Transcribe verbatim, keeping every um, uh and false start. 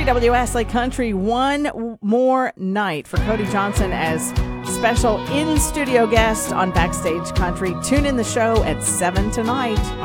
W S Lake Country one w- more night for Cody Johnson as special in-studio guest on Backstage Country. Tune in the show at seven tonight on